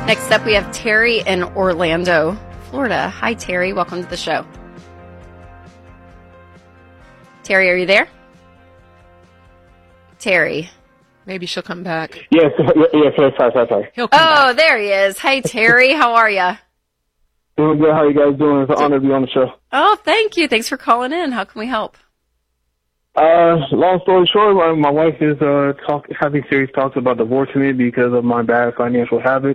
Next up, we have Terry in Orlando, Florida. Hi, Terry. Welcome to the show. Terry, are you there? Terry. Maybe she'll come back. Yes, sorry. He'll come back. There he is. Hey, Terry. How are you? Doing good. How you guys doing? It's an honor to be on the show. Oh, thank you. Thanks for calling in. How can we help? Long story short, my wife is having serious talks about divorcing me because of my bad financial habits.